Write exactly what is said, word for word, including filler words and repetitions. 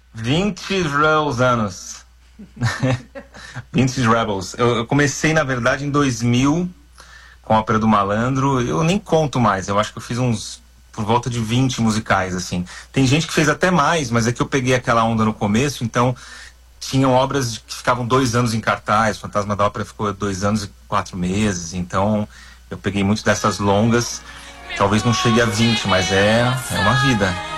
vinte anos. vinte Rebels. Eu, eu comecei, na verdade, em dois mil, com a Ópera do Malandro. Eu nem conto mais, eu acho que eu fiz uns por volta de vinte musicais, assim. Tem gente que fez até mais, mas é que eu peguei aquela onda no começo, então tinham obras que ficavam dois anos em cartaz. Fantasma da Ópera ficou dois anos e quatro meses, então eu peguei muito dessas longas. Talvez não chegue a vinte, mas é, é uma vida.